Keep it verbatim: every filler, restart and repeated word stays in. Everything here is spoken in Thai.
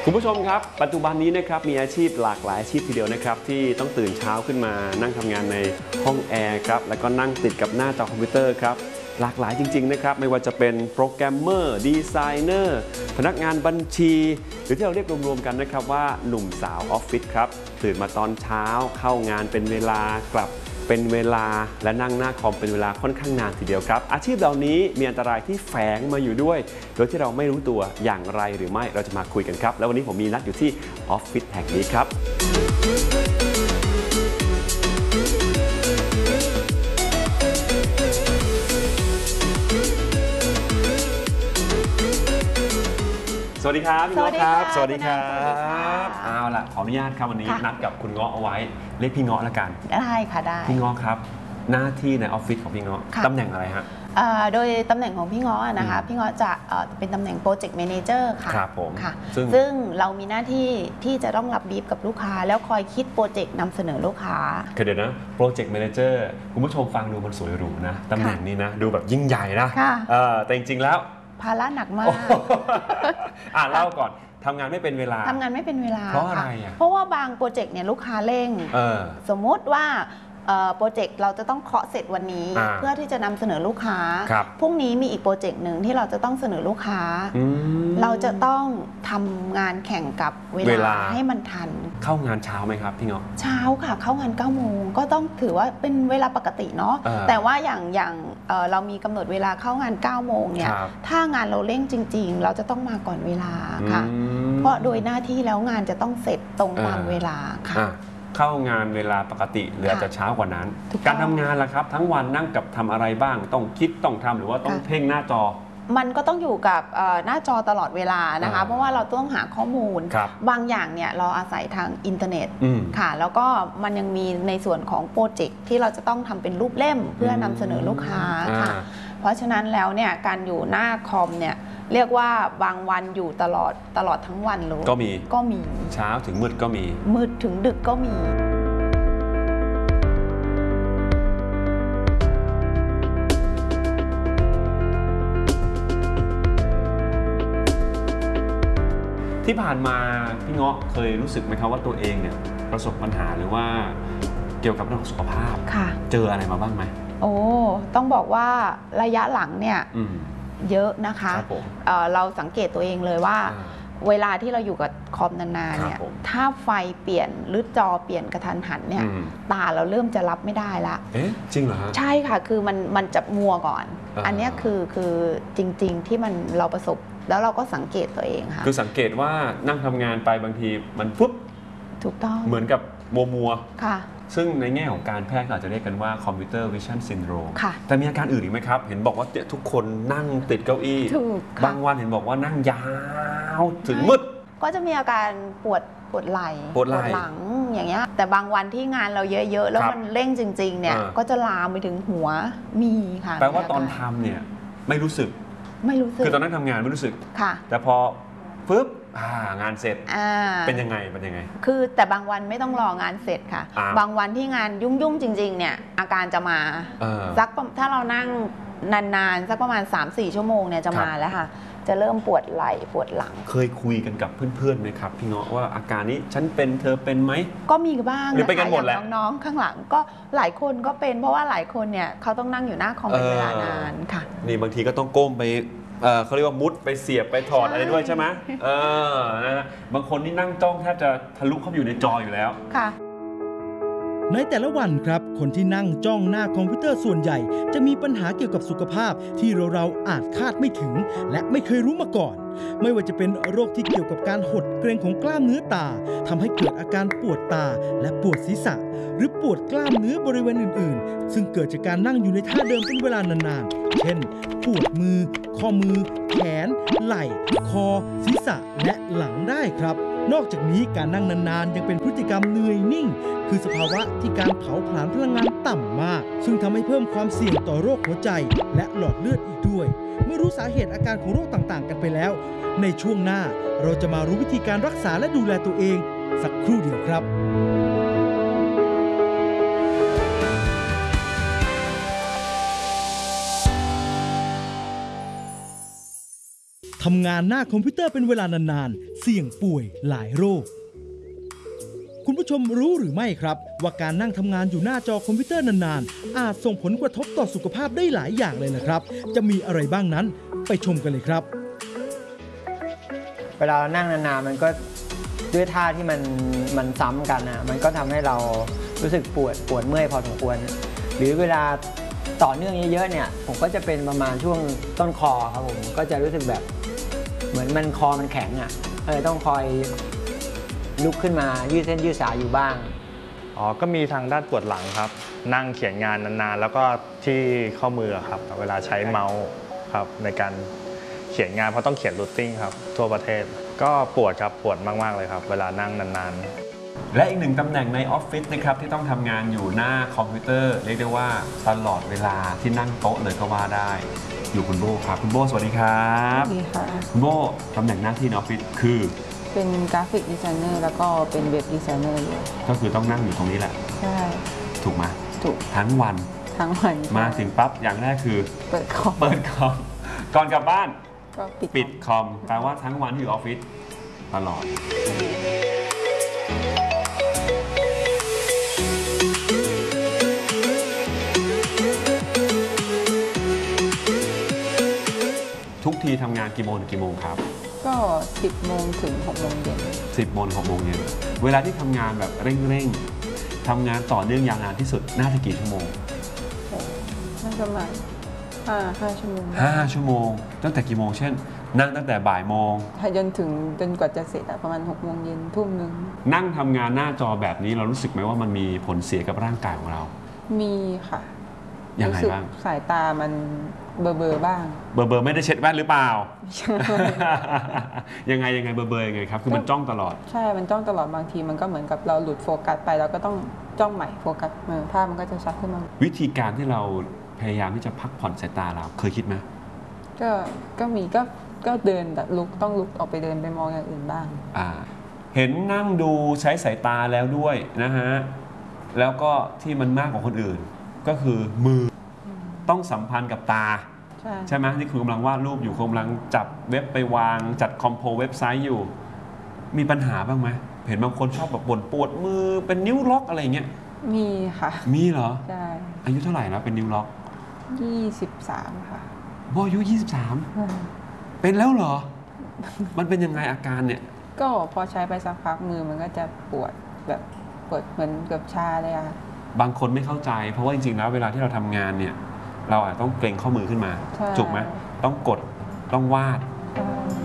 คุณผู้ชมครับปัจจุบันนี้นะครับมีอาชีพหลากหลายอาชีพทีเดียวนะครับที่ต้องตื่นเช้าขึ้นมานั่งทำงานในห้องแอร์ครับแล้วก็นั่งติดกับหน้าจอคอมพิวเตอร์ครับหลากหลายจริงๆนะครับไม่ว่าจะเป็นโปรแกรมเมอร์ดีไซเนอร์พนักงานบัญชีหรือที่เราเรียกรวมๆกันนะครับว่าหนุ่มสาวออฟฟิศครับตื่นมาตอนเช้าเข้างานเป็นเวลากลับเป็นเวลาและนั่งหน้าคอมเป็นเวลาค่อนข้างนานทีเดียวครับอาชีพเหล่านี้มีอันตรายที่แฝงมาอยู่ด้วยโดยที่เราไม่รู้ตัวอย่างไรหรือไม่เราจะมาคุยกันครับแล้ววันนี้ผมมีนัดอยู่ที่ออฟฟิศแห่งนี้ครับสวัสดีครับพี่เงาะครับสวัสดีครับเอาล่ะขออนุญาตครับวันนี้นัดกับคุณเงาะเอาไว้เรียกพี่เงาะละกันได้ค่ะได้พี่เงาะครับหน้าที่ในออฟฟิศของพี่เงาะตำแหน่งอะไรฮะโดยตำแหน่งของพี่เงาะนะคะพี่เงาะจะเป็นตำแหน่งโปรเจกต์แมเนเจอร์ค่ะครับผมค่ะซึ่งเรามีหน้าที่ที่จะต้องรับบีฟกับลูกค้าแล้วคอยคิดโปรเจกต์นำเสนอลูกค้าเดี๋ยวนะโปรเจกต์แมเนเจอร์คุณผู้ชมฟังดูมันสวยหรูนะตำแหน่งนี้นะดูแบบยิ่งใหญ่นะแต่จริงๆแล้วภาระหนักมากอ่าเล่าก่อนทำงานไม่เป็นเวลาทำงานไม่เป็นเวลาเพราะอะไรอ่ะเพราะว่าบางโปรเจกต์เนี่ยลูกค้าเร่งสมมุติว่าโปรเจกต์เราจะต้องเคาะเสร็จวันนี้เพื่อที่จะนำเสนอลูกค้าพรุ่งนี้มีอีกโปรเจกต์หนึ่งที่เราจะต้องเสนอลูกค้าเราจะต้องทำงานแข่งกับเวลาให้มันทันเข้างานเช้าไหมครับพี่เงาะเช้าค่ะเข้างานเก้าโมงก็ต้องถือว่าเป็นเวลาปกติเนาะแต่ว่าอย่างอย่างเรามีกำหนดเวลาเข้างานเก้าโมงเนี่ยถ้างานเราเร่งจริงๆเราจะต้องมาก่อนเวลาค่ะเพราะโดยหน้าที่แล้วงานจะต้องเสร็จตรงตามเวลาค่ะเข้างานเวลาปกติหรืออาจจะเช้ากว่านั้นการทำงานล่ะครับทั้งวันนั่งกับทำอะไรบ้างต้องคิดต้องทำหรือว่าต้องเพ่งหน้าจอมันก็ต้องอยู่กับหน้าจอตลอดเวลานะคะเพราะว่าเราต้องหาข้อมูลบางอย่างเนี่ยเราอาศัยทางอินเทอร์เน็ตค่ะแล้วก็มันยังมีในส่วนของโปรเจกต์ที่เราจะต้องทำเป็นรูปเล่มเพื่อนำเสนอลูกค้าค่ะเพราะฉะนั้นแล้วเนี่ยการอยู่หน้าคอมเนี่ยเรียกว่าบางวันอยู่ตลอดตลอดทั้งวันเลยก็มีก็มีเช้าถึงมืดก็มีมืดถึงดึกก็มีที่ผ่านมาพี่เงาะเคยรู้สึกไหมครับว่าตัวเองเนี่ยประสบปัญหาหรือว่าเกี่ยวกับเรื่องของสุขภาพเจออะไรมาบ้างไหมโอ้ต้องบอกว่าระยะหลังเนี่ยเยอะนะคะเ, เราสังเกตตัวเองเลยว่าเวลาที่เราอยู่กับคอมนานๆเนี่ยถ้าไฟเปลี่ยนหรือจอเปลี่ยนกระทันหันเนี่ยตาเราเริ่มจะรับไม่ได้ละเอ๊ะจริงเหรอฮะใช่ค่ะคือมันมันจะมัวก่อน อ, อันนี้คือคือจริงๆที่มันเราประสบแล้วเราก็สังเกตตัวเองค่ะคือสังเกตว่านั่งทำงานไปบางทีมันปุ๊บถูกต้องเหมือนกับมัวมัวค่ะซึ่งในแง่ของการแพทย์อาจจะเรียกกันว่าคอมพิวเตอร์วิชั่นซินโดรมแต่มีอาการอื่นอีกไหมครับเห็นบอกว่าทุกคนนั่งติดเก้าอี้บางวันเห็นบอกว่านั่งยาวถึงมืดก็จะมีอาการปวดปวดไหล่ปวดหลังอย่างเงี้ยแต่บางวันที่งานเราเยอะๆแล้วมันเร่งจริงๆเนี่ยก็จะลามไปถึงหัวมีค่ะแปลว่าตอนทำเนี่ยไม่รู้สึกไม่รู้สึกคือตอนนั้นทำงานไม่รู้สึกค่ะแต่พอปึ๊บงานเสร็จเป็นยังไงเป็นยังไงคือแต่บางวันไม่ต้องรองานเสร็จค่ะบางวันที่งานยุ่งๆจริงๆเนี่ยอาการจะมาสักถ้าเรานั่งนานๆสักประมาณ สามสี่ ชั่วโมงเนี่ยจะมาแล้วค่ะจะเริ่มปวดไหล่ปวดหลังเคยคุยกันกับเพื่อนๆไหมครับพี่เงาะว่าอาการนี้ฉันเป็นเธอเป็นไหมก็มีบ้างหรือไปกันหมดแหละน้องๆข้างหลังก็หลายคนก็เป็นเพราะว่าหลายคนเนี่ยเขาต้องนั่งอยู่หน้าคอมเป็นเวลานานค่ะนี่บางทีก็ต้องก้มไปเขาเรียกว่ามุดไปเสียบไปถอดอะไรด้วยใช่ไหมเออนะบางคนนี่นั่งจ้องแทบจะทะลุเข้าไปอยู่ในจออยู่แล้วค่ะในแต่ละวันครับคนที่นั่งจ้องหน้าคอมพิวเตอร์ส่วนใหญ่จะมีปัญหาเกี่ยวกับสุขภาพที่เราเราอาจคาดไม่ถึงและไม่เคยรู้มาก่อนไม่ว่าจะเป็นโรคที่เกี่ยวกับการหดเกร็งของกล้ามเนื้อตาทำให้เกิดอาการปวดตาและปวดศีรษะหรือปวดกล้ามเนื้อบริเวณอื่นๆซึ่งเกิดจากการนั่งอยู่ในท่าเดิมเป็นเวลานานๆเช่นปวดมือข้อมือแขนไหล่คอศีรษะและหลังได้ครับนอกจากนี้การนั่งนานๆยังเป็นพฤติกรรมเหนื่อยนิ่งคือสภาวะที่การเผาผลาญพลังงานต่ำมากซึ่งทำให้เพิ่มความเสี่ยงต่อโรคหัวใจและหลอดเลือดอีกด้วยเมื่อรู้สาเหตุอาการของโรคต่างๆกันไปแล้วในช่วงหน้าเราจะมารู้วิธีการรักษาและดูแลตัวเองสักครู่เดียวครับ ททำงานหน้าคอมพิวเตอร์เป็นเวลานานๆเสี่ยงป่วยหลายโรคคุณผู้ชมรู้หรือไม่ครับว่าการนั่งทำงานอยู่หน้าจอคอมพิวเตอร์นานๆอาจส่งผลกระทบต่อสุขภาพได้หลายอย่างเลยนะครับจะมีอะไรบ้างนั้นไปชมกันเลยครับเวลาเรานั่งนานๆมันก็ด้วยท่าที่มันมันซ้ำกันนะมันก็ทำให้เรารู้สึกปวดปวดเมื่อยพอสมควรหรือเวลาต่อเนื่องเยอะๆเนี่ยผมก็จะเป็นประมาณช่วงต้นคอครับผมก็จะรู้สึกแบบเหมือนมันคอมันแข็งอ่ะเออต้องคอยลุกขึ้นมายืดเส้นยืดสายอยู่บ้างอ๋อก็มีทางด้านปวดหลังครับนั่งเขียนงานนานๆแล้วก็ที่ข้อมือครับเวลาใช้เมาส์ครับในการเขียนงานเพราะต้องเขียนรูทติ้งครับทั่วประเทศก็ปวดครับปวดมากๆเลยครับเวลานั่งนานๆและอีกหนึ่งตำแหน่งในออฟฟิศนะครับที่ต้องทำงานอยู่หน้าคอมพิวเตอร์เรียกได้ว่าตลอดเวลาที่นั่งโต๊ะเลยก็ว่าได้อยู่คุณโบครับคุณโบสวัสดีครับสวัสดีค่ะคุณโบตำแหน่งหน้าที่ในออฟฟิศคือเป็นกราฟิกดีไซเนอร์แล้วก็เป็นเว็บดีไซเนอร์อยู่ก็คือต้องนั่งอยู่ตรงนี้แหละใช่ถูกไหมถูกทั้งวันทั้งวันมาถึงปั๊บอย่างแรกคือเปิดคอมเปิดคอมก่อนกลับบ้านก็ปิดปิดคอมแปลว่าทั้งวันที่อยู่ออฟฟิศตลอดทุกทีทำงานกี่โมงถึงกี่โมงครับก็สิบโมงถึงหกโมงเย็นสิบโมงหกโมงเย็นเวลาที่ทำงานแบบเร่งๆทำงานต่อเนื่องยาวนานที่สุดน่าจะกี่ชั่วโมงน่าจะประมาณห้าห้าชั่วโมงห้าชั่วโมงตั้งแต่กี่โมงเช่นนั่งตั้งแต่บ่ายโมงจนถึงจนกว่าจะเสร็จประมาณหกโมงเย็นทุ่มหนึ่งนั่งทำงานหน้าจอแบบนี้เรารู้สึกไหมว่ามันมีผลเสียกับร่างกายของเรามีค่ะยังไงบ้างสายตามันเบอเบอบ้างเบอเบอไม่ได้เช็ดแว่นหรือเปล่า ยังไงยังไงเบอเบอยังไงครับคือมันจ้องตลอดใช่มันจ้องตลอดบางทีมันก็เหมือนกับเราหลุดโฟกัสไปแล้วก็ต้องจ้องใหม่โฟกัสภาพมันก็จะชัดขึ้นมาวิธีการที่เราพยายามที่จะพักผ่อนสายตาเราเคยคิดไหมก็ก็มีก็ก็เดินแบบลุกต้องลุกออกไปเดินไปมองอย่างอื่นบ้างอ่าเห็นนั่งดูใช้สายตาแล้วด้วยนะฮะแล้วก็ที่มันมากกว่าคนอื่นก็คือมือต้องสัมพันธ์กับตาใช่ใช่ไหมที่คุณกำลังวาดรูปอยู่คุณกำลังจับเว็บไปวางจัดคอมโพเว็บไซต์อยู่มีปัญหาบ้างไหมเห็นบางคนชอบแบบบ่นปวดมือเป็นนิ้วล็อกอะไรเงี้ยมีค่ะมีเหรอใช่อายุเท่าไหร่แล้วเป็นนิ้วล็อกยี่สิบสามค่ะโบอายุยี่สิบสามเป็นแล้วเหรอมันเป็นยังไงอาการเนี่ยก็พอใช้ไปสักพักมือมันก็จะปวดแบบปวดเหมือนเกือบชาเลยอะบางคนไม่เข้าใจเพราะว่าจริงๆแล้วเวลาที่เราทำงานเนี่ยเราอาจต้องเกร็งข้อมือขึ้นมาถูกไหมต้องกดต้องวาด